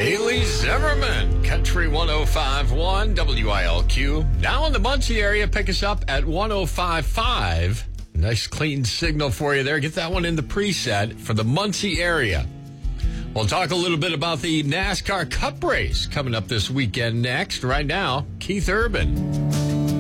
Bailey Zimmerman, Country 105.1 WILQ. Now in the Muncie area, pick us up at 105.5. Nice clean signal for you there. Get that one in the preset for the Muncie area. We'll talk a little bit about the NASCAR Cup race coming up this weekend next. Right now, Keith Urban.